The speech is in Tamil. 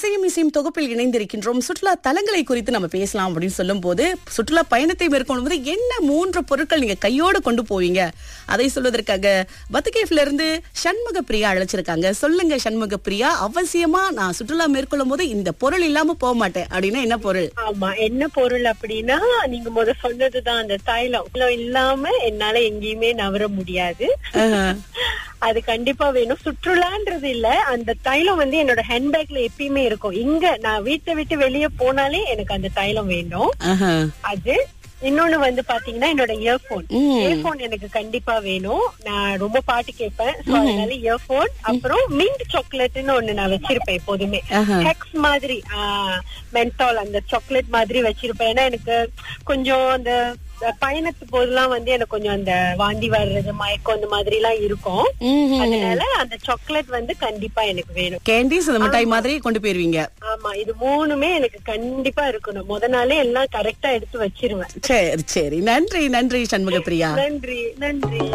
இசையும் இசையும் தொகுப்பில் இணைந்திருக்கின்றோம். சுற்றுலா தலங்களை குறித்து நம்ம பேசலாம் அப்படின்னு சொல்லும் போது, சுற்றுலா பயணத்தை மேற்கொள்ளும் போது என்ன 3 பொருட்கள் நீங்க கையோடு கொண்டு போவீங்க அதை சொல்வதற்காக பத்துகேஃப்ல இருந்து சண்முக பிரியா அழைச்சிருக்காங்க. சொல்லுங்க சண்முக பிரியா, அவசியமா நான் சுற்றுலா மேற்கொள்ளும் போது இந்த பொருள் இல்லாம போக மாட்டேன் அப்படின்னா என்ன பொருள்? ஆமா, என்ன பொருள் அப்படின்னா, நீங்க சொன்னதுதான் அந்த தைலம் இல்லாம என்னால எங்கேயுமே நவர முடியாது. அது கண்டிப்பா வேணும். சுற்றுலான்றது இல்ல, அந்த தைலம் என்னோட ஹேண்ட்பேக்ல எப்பயுமே இருக்கும். இங்க நான் வீட்டை விட்டு வெளியே போனாலே எனக்கு அந்த தைலம் வேணும். அது இன்னொன்னு பாத்தீங்கன்னா, என்னோட இயர்போன் எனக்கு கண்டிப்பா வேணும். நான் ரொம்ப பாட்டு கேட்பேன், அதனால இயர்போன். அப்புறம் மின்ட் சாக்லேட்னு ஒண்ணு நான் வச்சிருப்பேன் எப்போதுமே. ஹெக்ஸ் மாதிரி மென்டால் அந்த சாக்லேட் மாதிரி வச்சிருப்பேன். ஏன்னா எனக்கு கொஞ்சம் அந்த பயணத்து போதெல்லாம் எனக்கு கொஞ்சம் அந்த வாந்தி வர்றது, மயக்கம் அந்த மாதிரி எல்லாம் இருக்கும். அதனால அந்த சாக்லேட் கண்டிப்பா எனக்கு வேணும். கேண்டிஸ் அந்த மிட்டாய் மாதிரி கொண்டு போயிருவீங்க. ஆமா, இது 3மே எனக்கு கண்டிப்பா இருக்கணும். நாளே எல்லாம் கரெக்டா எடுத்து வச்சிருவேன். சரி சரி, நன்றி நன்றி சண்முக பிரியா. நன்றி நன்றி.